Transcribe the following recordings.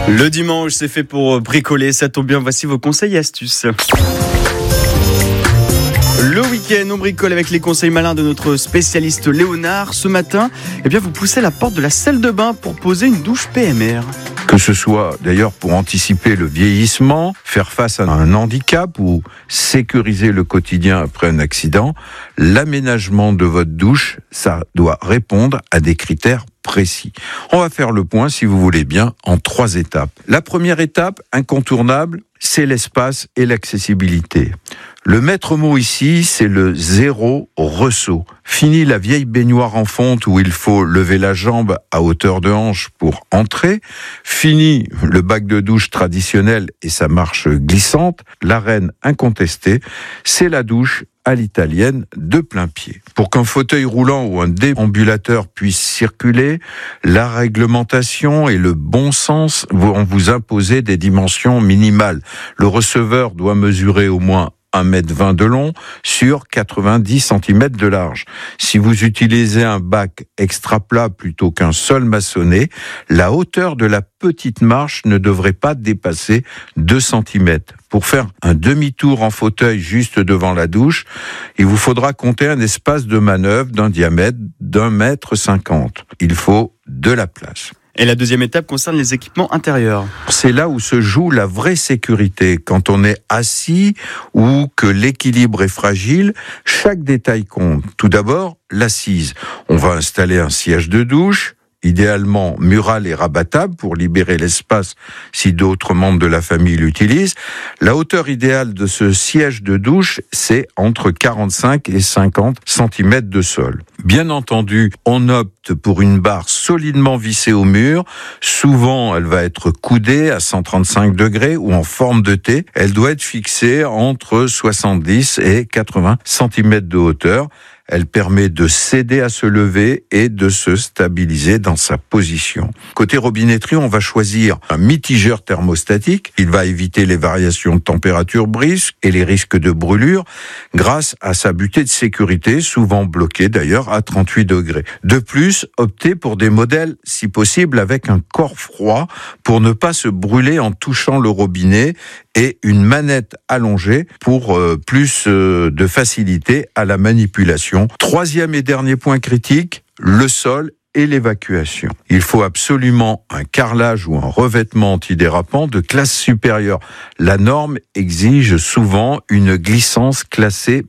Le dimanche, c'est fait pour bricoler, ça tombe bien, voici vos conseils et astuces. Le week-end, on bricole avec les conseils malins de notre spécialiste Léonard. Ce matin, vous poussez la porte de la salle de bain pour poser une douche PMR. Que ce soit d'ailleurs pour anticiper le vieillissement, faire face à un handicap ou sécuriser le quotidien après un accident, l'aménagement de votre douche, ça doit répondre à des critères précis. On va faire le point, si vous voulez bien, en 3 étapes. La première étape, incontournable, c'est l'espace et l'accessibilité. Le maître mot ici, c'est le 0 ressaut. Fini la vieille baignoire en fonte où il faut lever la jambe à hauteur de hanche pour entrer. Fini le bac de douche traditionnel et sa marche glissante. La reine incontestée, c'est la douche à l'italienne de plein pied. Pour qu'un fauteuil roulant ou un déambulateur puisse circuler, la réglementation et le bon sens vont vous imposer des dimensions minimales. Le receveur doit mesurer au moins 1,20 m de long sur 90 cm de large. Si vous utilisez un bac extra plat plutôt qu'un sol maçonné, la hauteur de la petite marche ne devrait pas dépasser 2 cm. Pour faire un demi-tour en fauteuil juste devant la douche, il vous faudra compter un espace de manœuvre d'un diamètre d'1,50 m. Il faut de la place. Et la deuxième étape concerne les équipements intérieurs. C'est là où se joue la vraie sécurité. Quand on est assis ou que l'équilibre est fragile, chaque détail compte. Tout d'abord, l'assise. On va installer un siège de douche, idéalement mural et rabattable pour libérer l'espace si d'autres membres de la famille l'utilisent. La hauteur idéale de ce siège de douche, c'est entre 45 et 50 cm de sol. Bien entendu, on opte pour une barre solidement vissée au mur. Souvent, elle va être coudée à 135 degrés ou en forme de T. Elle doit être fixée entre 70 et 80 cm de hauteur. Elle permet de s'aider à se lever et de se stabiliser dans sa position. Côté robinetterie, on va choisir un mitigeur thermostatique. Il va éviter les variations de température brusques et les risques de brûlure grâce à sa butée de sécurité, souvent bloquée d'ailleurs à 38 degrés. De plus, optez pour des modèles, si possible, avec un corps froid pour ne pas se brûler en touchant le robinet et une manette allongée pour plus de facilité à la manipulation. Troisième et dernier point critique, le sol et l'évacuation. Il faut absolument un carrelage ou un revêtement antidérapant de classe supérieure. La norme exige souvent une glissance classée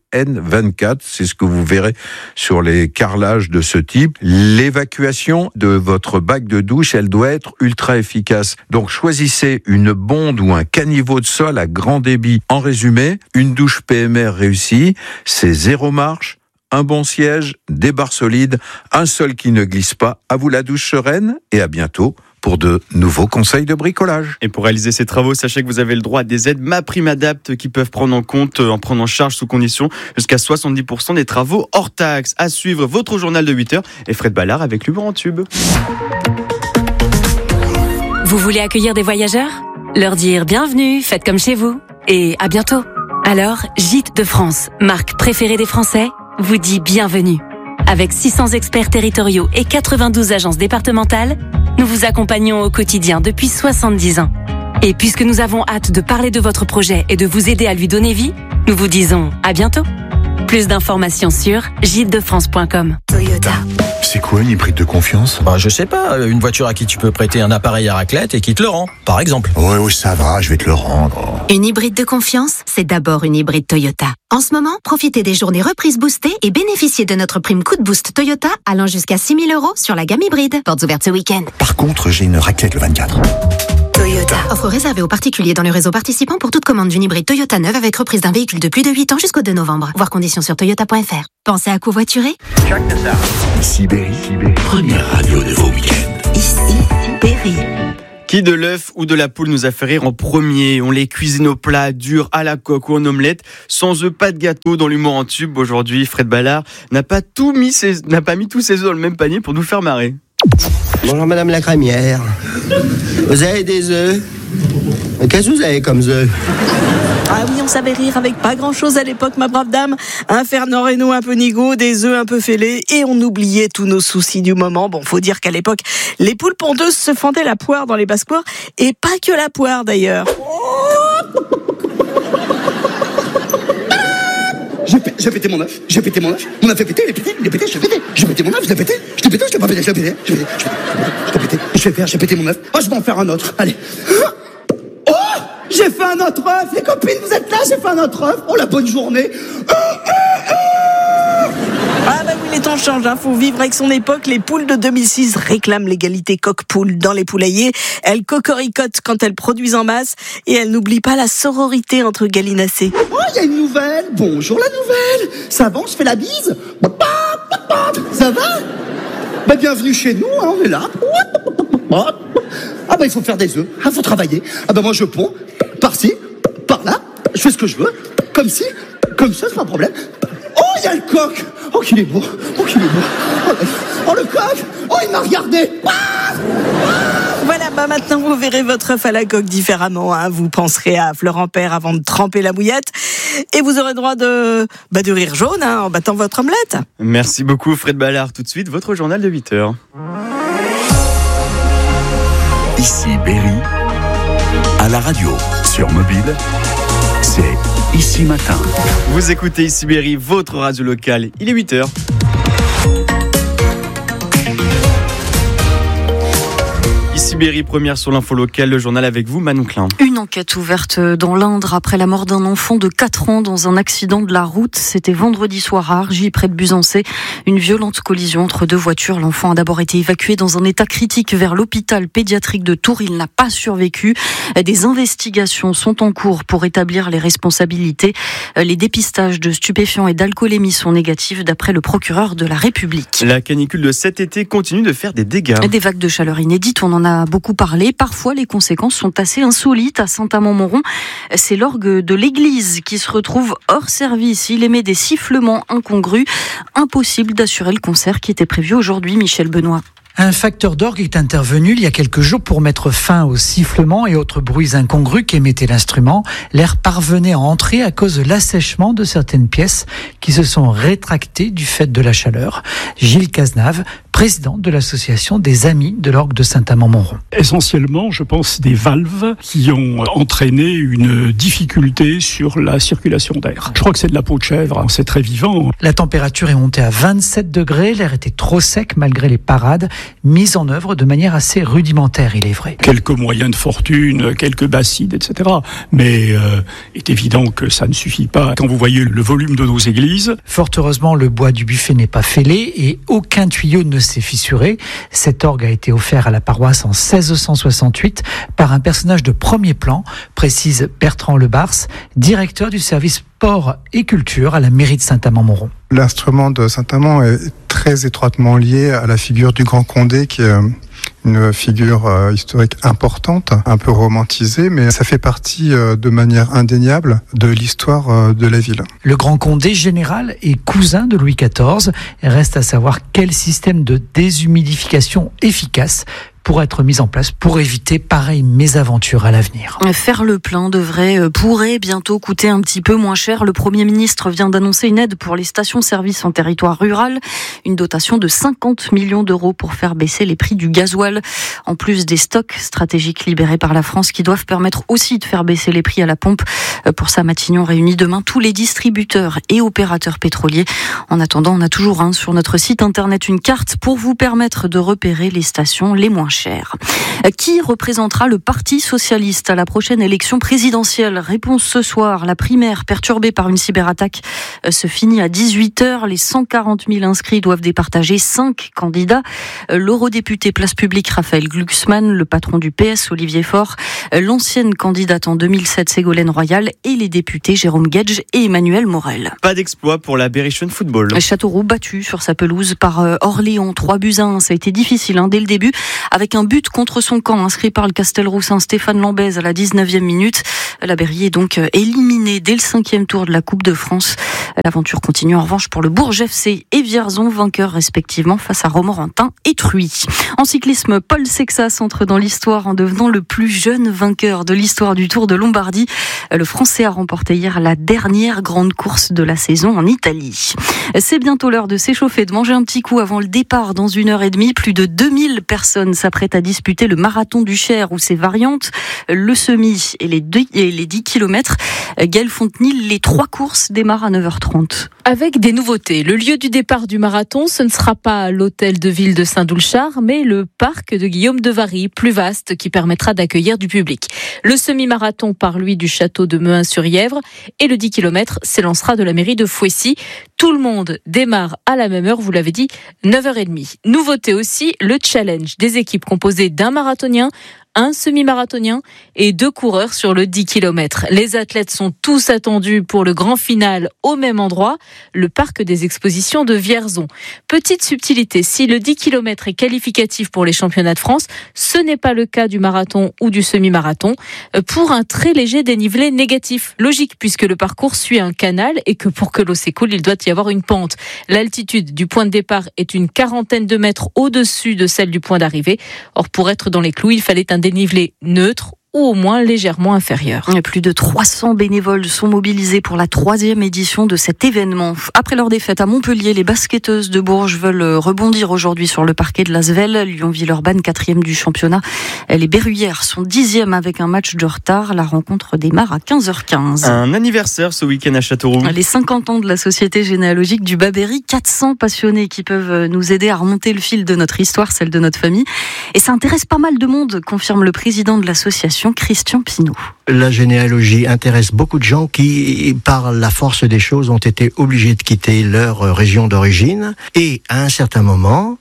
PN24, c'est ce que vous verrez sur les carrelages de ce type. L'évacuation de votre bac de douche, elle doit être ultra efficace. Donc choisissez une bonde ou un caniveau de sol à grand débit. En résumé, une douche PMR réussie, c'est 0 marche, un bon siège, des barres solides, un sol qui ne glisse pas. À vous la douche sereine et à bientôt pour de nouveaux conseils de bricolage. Et pour réaliser ces travaux, sachez que vous avez le droit à des aides MaPrimeAdapt qui peuvent prendre en charge sous condition jusqu'à 70% des travaux hors taxes. À suivre votre journal de 8h et Fred Ballard avec l'humour en tube. Vous voulez accueillir des voyageurs ? Leur dire bienvenue, faites comme chez vous et à bientôt. Alors, Gîtes de France, marque préférée des Français, vous dit bienvenue. Avec 600 experts territoriaux et 92 agences départementales, nous vous accompagnons au quotidien depuis 70 ans. Et puisque nous avons hâte de parler de votre projet et de vous aider à lui donner vie, nous vous disons à bientôt. Plus d'informations sur gitesdefrance.com. Toyota. C'est quoi une hybride de confiance ? Je sais pas, une voiture à qui tu peux prêter un appareil à raclette et qui te le rend, par exemple. Ouais, ça va, je vais te le rendre. Une hybride de confiance, c'est d'abord une hybride Toyota. En ce moment, profitez des journées reprises boostées et bénéficiez de notre prime coup de boost Toyota allant jusqu'à 6 000 € sur la gamme hybride. Portes ouvertes ce week-end. Par contre, j'ai une raclette le 24. Toyota. Offre réservée aux particuliers dans le réseau participant pour toute commande d'une hybride Toyota neuve avec reprise d'un véhicule de plus de 8 ans jusqu'au 2 novembre. Voir conditions sur toyota.fr. Pensez à covoiturer ? Ici Berry, première radio de vos week-ends. Ici Berry. Qui de l'œuf ou de la poule nous a fait rire en premier ? On les cuisine au plat, dur, à la coque ou en omelette. Sans œufs, pas de gâteau. Dans l'humour en tube, aujourd'hui, Fred Ballard n'a pas mis tous ses œufs dans le même panier pour nous faire marrer. Bonjour Madame la Crémière. Vous avez des œufs ? Qu'est-ce que vous avez comme œufs? Ah oui, on savait rire avec pas grand-chose à l'époque, ma brave dame. Un Fernand Reynaud un peu nigaud, des œufs un peu fêlés, et on oubliait tous nos soucis du moment. Bon, faut dire qu'à l'époque, les poules pondeuses se fendaient la poire dans les basses-cours, et pas que la poire d'ailleurs. J'ai pété mon œuf, mon œuf est pété, il est pété, j'ai pété mon œuf, je l'ai pété, je l'ai pas pété, j'ai pété mon œuf, oh je vais en faire un autre, allez. Oh, j'ai fait un autre œuf, les copines, vous êtes là, j'ai fait un autre œuf, oh la bonne journée. Ah bah oui, les temps changent, faut vivre avec son époque. Les poules de 2006 réclament l'égalité coq-poule dans les poulaillers. Elles cocoricotent quand elles produisent en masse et elles n'oublient pas la sororité entre gallinacés. Oh, il y a une nouvelle, bonjour la nouvelle. Ça va, on se fait la bise. Ça va? Bah bienvenue chez nous, on est là. Ah bah il faut faire des œufs, faut travailler. Ah bah moi je ponds, par-ci, par-là, je fais ce que je veux, comme ci, comme ça, c'est pas un problème. Oh, il y a le coq. Oh, qu'il est beau. Oh, le coq. Oh, il m'a regardé. Voilà, bah maintenant vous verrez votre œuf à la coque différemment. Vous penserez à Florent Père avant de tremper la bouillette. Et vous aurez droit de rire jaune en battant votre omelette. Merci beaucoup Fred Ballard. Tout de suite, votre journal de 8h. Ici Berry, à la radio, sur mobile, c'est Ici Matin. Vous écoutez Ici Berry, votre radio locale. Il est 8h. Ici Berry, première sur l'info locale, le journal avec vous, Manon Klein. Une enquête ouverte dans l'Indre après la mort d'un enfant de 4 ans dans un accident de la route. C'était vendredi soir à Argy, près de Buzancé. Une violente collision entre 2 voitures. L'enfant a d'abord été évacué dans un état critique vers l'hôpital pédiatrique de Tours. Il n'a pas survécu. Des investigations sont en cours pour établir les responsabilités. Les dépistages de stupéfiants et d'alcoolémie sont négatifs d'après le procureur de la République. La canicule de cet été continue de faire des dégâts. Des vagues de chaleur inédites, on en a beaucoup parlé. Parfois, les conséquences sont assez insolites. À Saint-Amand-Montrond, c'est l'orgue de l'église qui se retrouve hors service. Il émet des sifflements incongrus. Impossible d'assurer le concert qui était prévu aujourd'hui, Michel Benoît. Un facteur d'orgue est intervenu il y a quelques jours pour mettre fin aux sifflements et autres bruits incongrus qu'émettait l'instrument. L'air parvenait à entrer à cause de l'assèchement de certaines pièces qui se sont rétractées du fait de la chaleur. Gilles Cazenave, président de l'association des Amis de l'orgue de Saint-Amand-Montrond. Essentiellement, je pense, des valves qui ont entraîné une difficulté sur la circulation d'air. Je crois que c'est de la peau de chèvre, c'est très vivant. La température est montée à 27 degrés, l'air était trop sec malgré les parades, mises en œuvre de manière assez rudimentaire, il est vrai. Quelques moyens de fortune, quelques bassides, etc. Mais il est évident que ça ne suffit pas. Quand vous voyez le volume de nos églises... Fort heureusement, le bois du buffet n'est pas fêlé et aucun tuyau ne s'est fissuré. Cet orgue a été offert à la paroisse en 1668 par un personnage de premier plan, précise Bertrand Lebars, directeur du service sport et culture à la mairie de Saint-Amand-Montrond. L'instrument de Saint-Amand est très étroitement lié à la figure du Grand Condé qui est une figure historique importante, un peu romantisée, mais ça fait partie de manière indéniable de l'histoire de la ville. Le Grand Condé général est cousin de Louis XIV. Reste à savoir quel système de déshumidification efficace pourrait être mis en place pour éviter pareille mésaventure à l'avenir. Faire le plein pourrait bientôt coûter un petit peu moins cher. Le Premier ministre vient d'annoncer une aide pour les stations-service en territoire rural, une dotation de 50 millions d'euros pour faire baisser les prix du gasoil, en plus des stocks stratégiques libérés par la France qui doivent permettre aussi de faire baisser les prix à la pompe. Pour ça, Matignon réunit demain tous les distributeurs et opérateurs pétroliers. En attendant, on a toujours sur notre site internet une carte pour vous permettre de repérer les stations les moins chères. Qui représentera le Parti socialiste à la prochaine élection présidentielle? Réponse ce soir. La primaire perturbée par une cyberattaque se finit à 18h. Les 140 000 inscrits doivent départager 5 candidats. L'eurodéputé Place Publique Raphaël Glucksmann, le patron du PS Olivier Faure, l'ancienne candidate en 2007 Ségolène Royal et les députés Jérôme Guedj et Emmanuel Morel. Pas d'exploit pour la Berrichonne Football. Châteauroux battu sur sa pelouse par Orléans, 3-1. Ça a été difficile dès le début, avec un but contre son camp inscrit par le Castelroussin Stéphane Lambez à la 19e minute. La Berry est donc éliminée dès le 5e tour de la Coupe de France. L'aventure continue en revanche pour le Bourges FC et Vierzon, vainqueurs respectivement face à Romorantin et Truy. En cyclisme, Paul Sexas entre dans l'histoire en devenant le plus jeune vainqueur de l'histoire du Tour de Lombardie. Le Français a remporté hier la dernière grande course de la saison en Italie. C'est bientôt l'heure de s'échauffer, de manger un petit coup avant le départ dans 1h30. Plus de 2000 personnes s'apprêtent à disputer le marathon du Cher ou ses variantes, le semi et les 10 km. Gaëlle Fontenil, les 3 courses démarrent à 9h30. Avec des nouveautés, le lieu du départ du marathon, ce ne sera pas l'hôtel de ville de Saint-Doulchard, mais le parc de Guillaume de Vary, plus vaste, qui permettra d'accueillir du public. Le semi-marathon part, lui, du château de Mehun-sur-Yèvre et le 10 km s'élancera de la mairie de Fouessy. Tout le monde démarre à la même heure, vous l'avez dit, 9h30. Nouveauté aussi, le challenge des équipes composées d'un marathonien, un semi-marathonien et 2 coureurs sur le 10 km. Les athlètes sont tous attendus pour le grand final au même endroit, le parc des expositions de Vierzon. Petite subtilité, si le 10 km est qualificatif pour les championnats de France, ce n'est pas le cas du marathon ou du semi-marathon, pour un très léger dénivelé négatif. Logique, puisque le parcours suit un canal et que pour que l'eau s'écoule, il doit y avoir une pente. L'altitude du point de départ est une 40aine de mètres au-dessus de celle du point d'arrivée. Or, pour être dans les clous, il fallait un dénivelé neutre ou au moins légèrement inférieur. Et plus de 300 bénévoles sont mobilisés pour la 3e édition de cet événement. Après leur défaite à Montpellier, les basketteuses de Bourges veulent rebondir aujourd'hui sur le parquet de l'Asvel. Lyon-Villeurbanne, 4e du championnat. Les Berruyères sont 10e avec un match de retard. La rencontre démarre à 15h15. Un anniversaire ce week-end à Châteauroux. Les 50 ans de la Société généalogique du Bas-Berry. 400 passionnés qui peuvent nous aider à remonter le fil de notre histoire, celle de notre famille. Et ça intéresse pas mal de monde, confirme le président de l'association, Christian Pinault. La généalogie intéresse beaucoup de gens qui, par la force des choses, ont été obligés de quitter leur région d'origine. Et à un certain moment,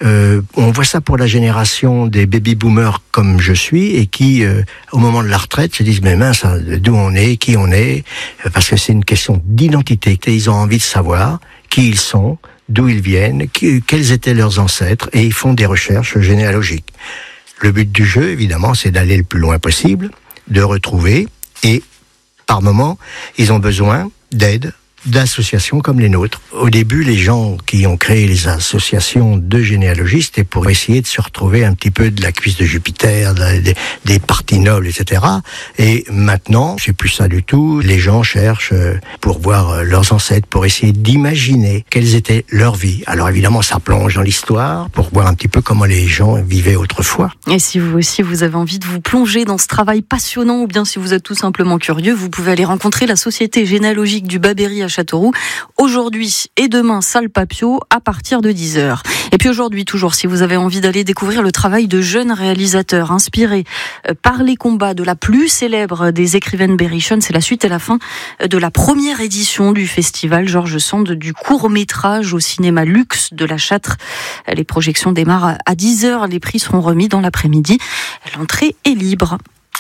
on voit ça pour la génération des baby-boomers comme je suis, et qui, au moment de la retraite, se disent « mais mince, d'où on est, qui on est ?» Parce que c'est une question d'identité. Ils ont envie de savoir qui ils sont, d'où ils viennent, quels étaient leurs ancêtres, et ils font des recherches généalogiques. Le but du jeu, évidemment, c'est d'aller le plus loin possible, de retrouver, et par moment, ils ont besoin d'aide, d'associations comme les nôtres. Au début, les gens qui ont créé les associations de généalogie, c'était pour essayer de se retrouver un petit peu de la cuisse de Jupiter, des parties nobles, etc. Et maintenant, c'est plus ça du tout. Les gens cherchent pour voir leurs ancêtres, pour essayer d'imaginer quelles étaient leurs vies. Alors évidemment, ça plonge dans l'histoire pour voir un petit peu comment les gens vivaient autrefois. Et si vous aussi, vous avez envie de vous plonger dans ce travail passionnant, ou bien si vous êtes tout simplement curieux, vous pouvez aller rencontrer la Société généalogique du Bas-Berry à Châteauroux, aujourd'hui et demain, salle Papio, à partir de 10h. Et puis aujourd'hui, toujours, si vous avez envie d'aller découvrir le travail de jeunes réalisateurs inspirés par les combats de la plus célèbre des écrivaines berrichonnes, c'est la suite et la fin de la première édition du festival Georges Sand du court-métrage au cinéma Luxe de la Châtre. Les projections démarrent à 10h, les prix seront remis dans l'après-midi. L'entrée est libre.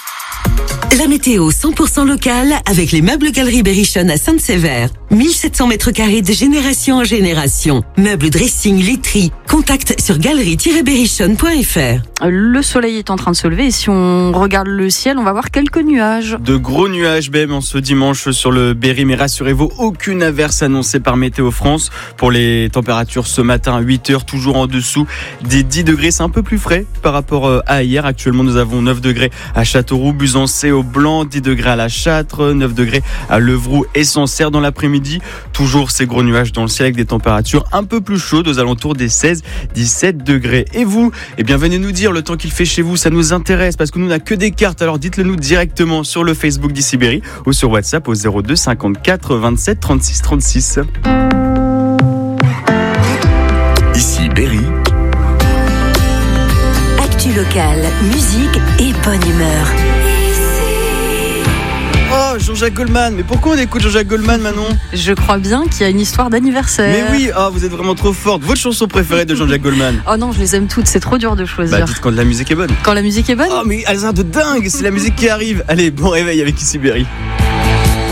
La météo 100% locale avec les meubles Galeries Berrichonne à Sainte-Sévère. 1700 mètres carrés de génération en génération. Meubles, dressing, literie. Contact sur galerie-berrichonne.fr. Le soleil est en train de se lever et si on regarde le ciel, on va voir quelques nuages. De gros nuages même en ce dimanche sur le Berry, mais rassurez-vous, aucune averse annoncée par Météo France. Pour les températures ce matin à 8h, toujours en dessous des 10 degrés. C'est un peu plus frais par rapport à hier. Actuellement, nous avons 9 degrés à Châteauroux, Busancé, au Blanc, 10 degrés à la Châtre, 9 degrés à Levroux et Sancerre. Dans l'après-midi, toujours ces gros nuages dans le ciel avec des températures un peu plus chaudes aux alentours des 16-17 degrés. Et vous, venez nous dire le temps qu'il fait chez vous, ça nous intéresse parce que nous, on n'a que des cartes. Alors dites-le nous directement sur le Facebook d'Ici Berry ou sur WhatsApp au 02 54 27 36 36. Ici Berry. Actu locale, musique et bonne humeur. Oh, Jean-Jacques Goldman, mais pourquoi on écoute Jean-Jacques Goldman, Manon ? Je crois bien qu'il y a une histoire d'anniversaire. Mais oui, vous êtes vraiment trop forte. Votre chanson préférée de Jean-Jacques Goldman ? Oh non, je les aime toutes, c'est trop dur de choisir. Dites quand la musique est bonne. Quand la musique est bonne ? Oh mais elles sont de dingue, c'est la musique qui arrive. Allez, bon réveil avec Ici Berry.